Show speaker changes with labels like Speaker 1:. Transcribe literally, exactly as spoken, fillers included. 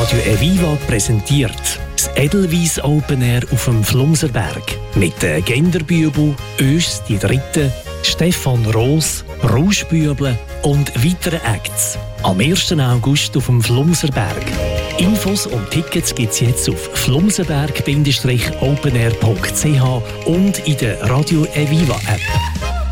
Speaker 1: Radio Eviva präsentiert das Edelweiss Open Air auf dem Flumserberg. Mit den Genderbübel, Ös die Dritte, Stefan Roos, Rauschbüble und weiteren Acts. Am ersten August auf dem Flumserberg. Infos und Tickets gibt es jetzt auf flumserberg Bindestrich openair punkt c h und in der Radio Eviva App.